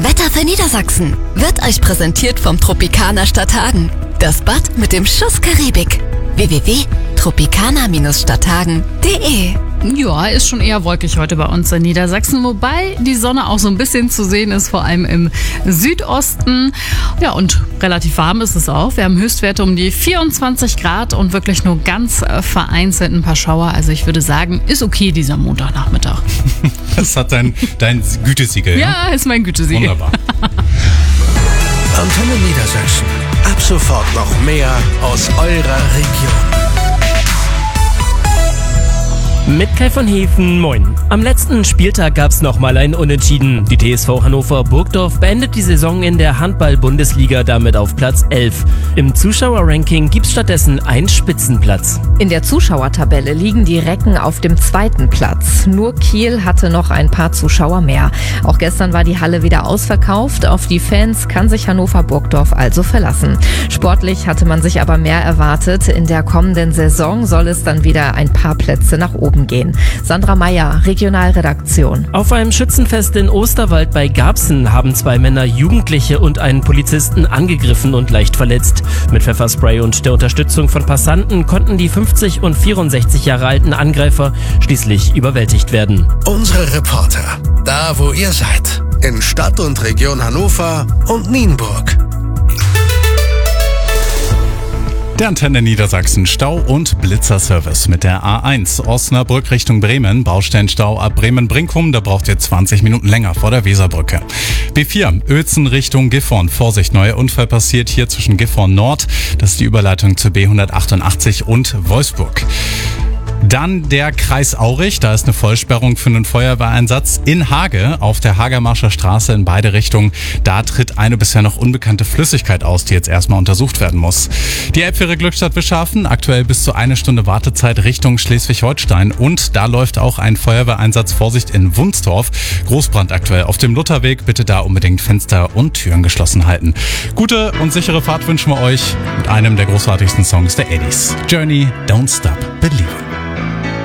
Das Wetter für Niedersachsen wird euch präsentiert vom Tropicana Stadthagen. Das Bad mit dem Schuss Karibik. www.tropicana-stadthagen.de. Ja, ist schon eher wolkig heute bei uns in Niedersachsen, wobei die Sonne auch so ein bisschen zu sehen ist, vor allem im Südosten. Ja, und relativ warm ist es auch. Wir haben Höchstwerte um die 24 Grad und wirklich nur ganz vereinzelt ein paar Schauer. Also ich würde sagen, ist okay dieser Montagnachmittag. Das hat dein Gütesiegel. Ja, ist mein Gütesiegel. Wunderbar. Antenne Niedersachsen. Ab sofort noch mehr aus eurer Region. Mit Kai von Hefen, moin. Am letzten Spieltag gab's nochmal ein Unentschieden. Die TSV Hannover Burgdorf beendet die Saison in der Handball-Bundesliga damit auf Platz 11. Im Zuschauerranking gibt's stattdessen einen Spitzenplatz. In der Zuschauertabelle liegen die Recken auf dem 2. Platz. Nur Kiel hatte noch ein paar Zuschauer mehr. Auch gestern war die Halle wieder ausverkauft. Auf die Fans kann sich Hannover Burgdorf also verlassen. Sportlich hatte man sich aber mehr erwartet. In der kommenden Saison soll es dann wieder ein paar Plätze nach oben gehen. Sandra Meyer, Regionalredaktion. Auf einem Schützenfest in Osterwald bei Garbsen haben 2 Männer Jugendliche und einen Polizisten angegriffen und leicht verletzt. Mit Pfefferspray und der Unterstützung von Passanten konnten die 50 und 64 Jahre alten Angreifer schließlich überwältigt werden. Unsere Reporter, da wo ihr seid, in Stadt und Region Hannover und Nienburg. Der Antenne Niedersachsen Stau- und Blitzerservice mit der A1 Osnabrück Richtung Bremen. Baustellenstau ab Bremen-Brinkum, da braucht ihr 20 Minuten länger vor der Weserbrücke. B4 Uelzen Richtung Gifhorn. Vorsicht, neuer Unfall passiert hier zwischen Gifhorn Nord. Das ist die Überleitung zur B188 und Wolfsburg. Dann der Kreis Aurich, da ist eine Vollsperrung für einen Feuerwehreinsatz in Hage auf der Hagermarscher Straße in beide Richtungen. Da tritt eine bisher noch unbekannte Flüssigkeit aus, die jetzt erstmal untersucht werden muss. Die Elbphäre Glückstadt Bischhafen, aktuell bis zu 1 Stunde Wartezeit Richtung Schleswig-Holstein. Und da läuft auch ein Feuerwehreinsatz, Vorsicht, in Wunstorf. Großbrand aktuell auf dem Lutherweg, bitte da unbedingt Fenster und Türen geschlossen halten. Gute und sichere Fahrt wünschen wir euch mit einem der großartigsten Songs der 80s. Journey, Don't Stop Believing.